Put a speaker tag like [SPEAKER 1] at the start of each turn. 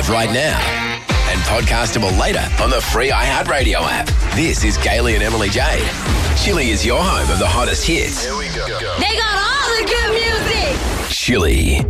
[SPEAKER 1] live right now and podcastable later on the free iHeartRadio app. This is Kaylee and Emily Jade. Chili is your home of the hottest hits.
[SPEAKER 2] Here we go. They got all the good music.
[SPEAKER 1] Chili.